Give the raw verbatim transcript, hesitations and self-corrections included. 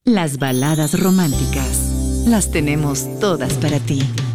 Las baladas románticas las tenemos todas para ti.